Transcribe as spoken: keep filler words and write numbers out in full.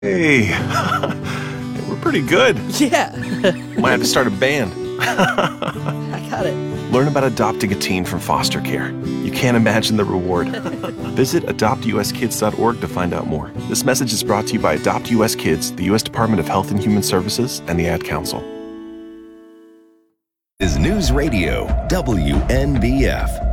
Hey, we're pretty good. Yeah. Might have to start a band. I got it. Learn about adopting a teen from foster care. You can't imagine the reward. Visit adopt u s kids dot org to find out more. This message is brought to you by Adopt U S Kids, the U S Department of Health and Human Services, and the Ad Council. Is News Radio W N B F.